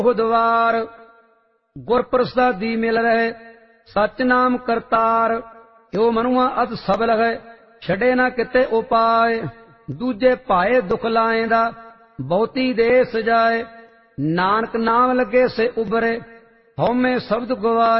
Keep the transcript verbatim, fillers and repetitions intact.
ਉਹ ਦਵਾਰ। ਗੁਰ ਪ੍ਰਸਾਦੀ ਮਿਲ ਰਹੇ ਸਚ ਨਾਮ ਕਰਤਾਰ। ਹਿਉ ਮਨੁਆ ਅਤ ਸਬਲ ਹੈ ਛੱਡੇ ਨਾ ਕਿਤੇ ਉਪਾਏ। ਦੂਜੇ ਭਾਏ ਦੁਖ ਲਾਏਂਦਾ ਬਹੁਤੀ ਦੇ ਸਜਾਏ। ਨਾਨਕ ਨਾਮ ਲੱਗੇ ਸੇ ਉਬਰੇ ਹਉਮੈ ਸ਼ਬਦ ਗਵਾਏ।